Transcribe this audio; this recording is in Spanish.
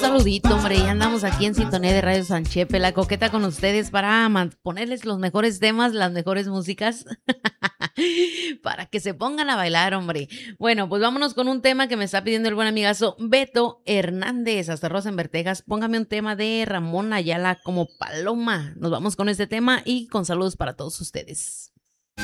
Saludito, hombre, ya andamos aquí en sintonía de Radio San Chepe, la coqueta con ustedes para ponerles los mejores temas, las mejores músicas, para que se pongan a bailar, hombre. Bueno, pues vámonos con un tema que me está pidiendo el buen amigazo Beto Hernández, hasta Rosenberg, Texas. Póngame un tema de Ramón Ayala como Paloma. Nos vamos con este tema y con saludos para todos ustedes.